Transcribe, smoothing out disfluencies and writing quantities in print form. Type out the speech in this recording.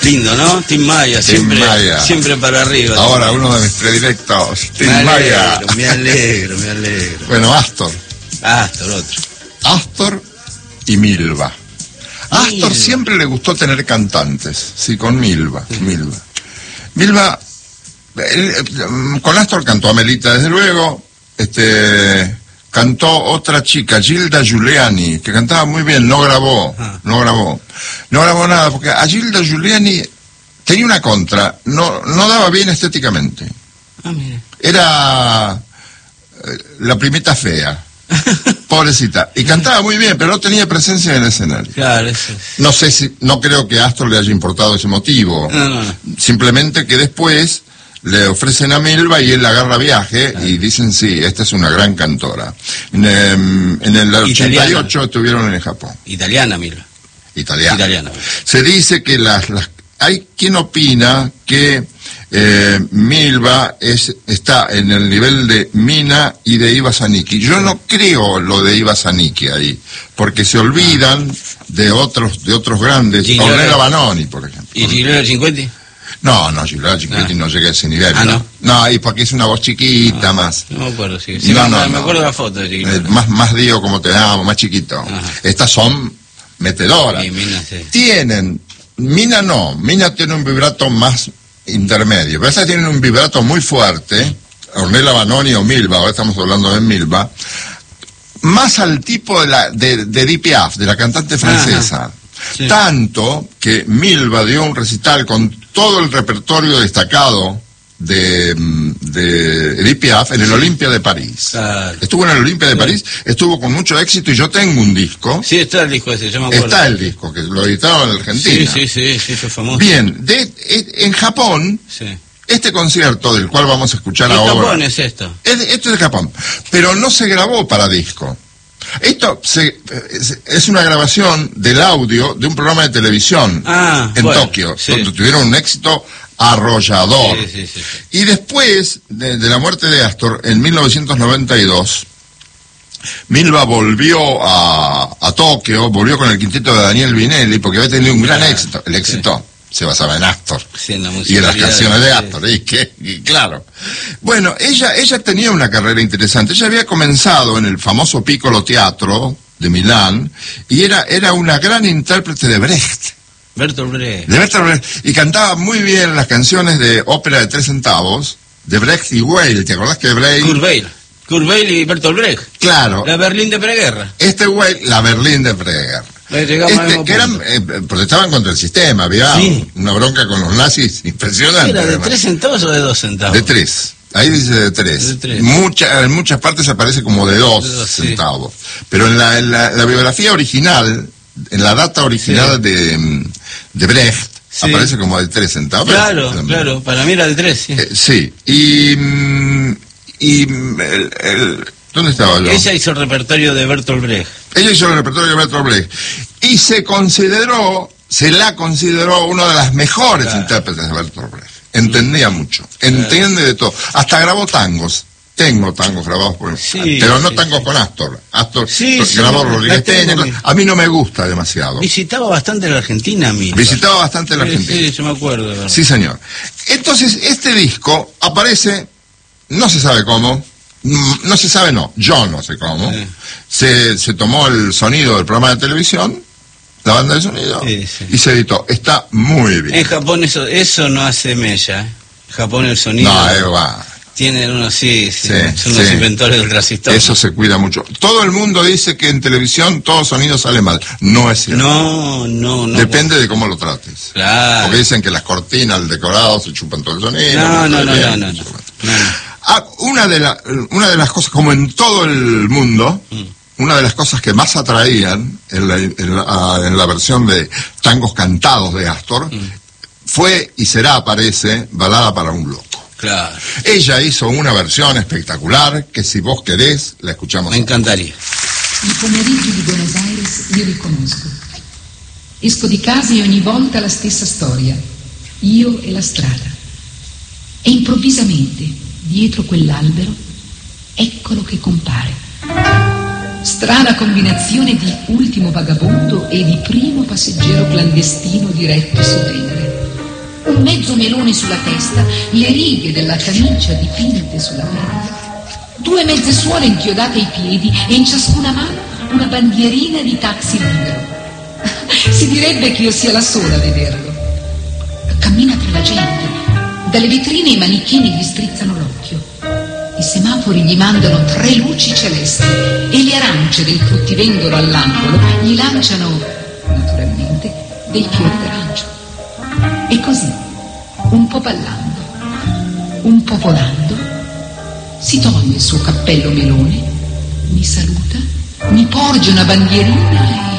Lindo, ¿no? Tim Maya, siempre para arriba. Ahora uno de mis predilectos, Tim Maya. Me alegro. Bueno, Astor, otro. Astor y Milva. A Astor siempre le gustó tener cantantes, sí, con Milva. Milva, con Astor cantó Amelita, desde luego, cantó otra chica, Gilda Giuliani, que cantaba muy bien, no grabó nada, porque a Gilda Giuliani tenía una contra, no daba bien estéticamente. Mira. Era la primita fea, pobrecita, y cantaba muy bien, pero no tenía presencia en el escenario. Claro, eso es. No creo que a Astor le haya importado ese motivo, No. simplemente que después le ofrecen a Milva y él agarra viaje y dicen, sí, esta es una gran cantora. En el 88 estuvieron en Japón. Italiana, Milva. Italiana. Se dice que hay quien opina que Milva está en el nivel de Mina y de Iva Zanicki. Yo no creo lo de Iva Zanicki ahí, porque se olvidan de otros grandes, Ornella Vanoni, por ejemplo. ¿Y Giuliano Cinquetti? No, Giuliano Cinquetti no llega a ese nivel. No, y porque es una voz chiquita más. No me acuerdo, sí. Me acuerdo de la foto de Giuliano. Más digo como te damos, más chiquito. Ajá. Estas son metedoras. Sí, Mina, sí. Mina tiene un vibrato más intermedio, pero estas tienen un vibrato muy fuerte, Ornella Vanoni o Milva, ahora estamos hablando de Milva, más al tipo de Edith Piaf, de la cantante francesa. Sí. Tanto que Milva dio un recital con todo el repertorio destacado de Edith Piaf en el Olympia de París. Claro. Estuvo en el Olympia de París, estuvo con mucho éxito y yo tengo un disco. Sí, está el disco ese, yo me acuerdo. Está el disco, que lo editaron en Argentina. Sí, fue famoso. Bien, en Japón, este concierto del cual vamos a escuchar ahora... ¿En Japón es esto? Esto es de Japón, pero no se grabó para disco. Esto es una grabación del audio de un programa de televisión en Tokio, donde tuvieron un éxito arrollador. Sí. Y después de la muerte de Astor, en 1992, Milva volvió a Tokio, volvió con el quinteto de Daniel Vinelli, porque había tenido un gran éxito. El éxito se basaba en Astor y en las canciones de Astor, y claro. Bueno, ella tenía una carrera interesante. Ella había comenzado en el famoso Piccolo Teatro de Milán y era una gran intérprete de Brecht. Bertolt Brecht. De Bertolt Brecht. Y cantaba muy bien las canciones de ópera de 3 centavos de Brecht y Weill. ¿Te acordás que Brecht? Kurt Weill y Bertolt Brecht. Claro. La Berlín de preguerra. Weill, la Berlín de preguerra. Que protestaban contra el sistema, había una bronca con los nazis impresionante. ¿Era de 3 centavos o de 2 centavos? De 3. Ahí dice de 3. En muchas partes aparece como de 2 centavos. Pero en la biografía original, en la data original de Brecht, aparece como de 3 centavos. Claro, para mí era de 3, sí. ¿Dónde estaba yo? Ella hizo el repertorio de Bertolt Brecht. Y se la consideró una de las mejores intérpretes de Bertolt Brecht. Entendía mucho, entiende de todo. Hasta grabó tangos. Tengo tangos grabados por él. Pero no tangos con Astor. Astor grabó Rodríguez Teña. A mí no me gusta demasiado. Visitaba bastante la Argentina, Sí, yo me acuerdo. Sí, señor. Entonces, este disco aparece, no se sabe cómo. Yo no sé cómo. Se tomó el sonido del programa de televisión, la banda de sonido, y se editó. Está muy bien. En Japón eso no hace mella. En Japón el sonido... Tienen unos, son los inventores del transistor. Eso se cuida mucho. Todo el mundo dice que en televisión todo sonido sale mal. No es cierto. No. Depende de cómo lo trates. Claro. Porque dicen que las cortinas, el decorado, se chupan todo el sonido. No. Una de las cosas, como en todo el mundo, una de las cosas que más atraían en la versión de tangos cantados de Astor fue y será, parece, Balada para un loco. Claro. Ella hizo una versión espectacular que, si vos querés, la escuchamos. Me encantaría. I pomeriggi di Buenos Aires io li conosco. Esco di casa e ogni volta la stessa storia. Io e la strada. E improvvisamente, dietro quell'albero, eccolo che compare. Strana combinazione di ultimo vagabondo e di primo passeggero clandestino diretto su Venere. un mezzo melone sulla testa, le righe della camicia dipinte sulla pelle, 2 mezze suole inchiodate ai piedi e in ciascuna mano una bandierina di taxi libero. Si direbbe che io sia la sola a vederlo. Cammina tra la gente, dalle vetrine i manichini gli strizzano l'occhio, i semafori gli mandano 3 luci celesti e le arance del fruttivendolo all'angolo gli lanciano, naturalmente, dei fiori d'arancio. E così, un po' ballando, un po' volando, si toglie il suo cappello melone, mi saluta, mi porge una bandierina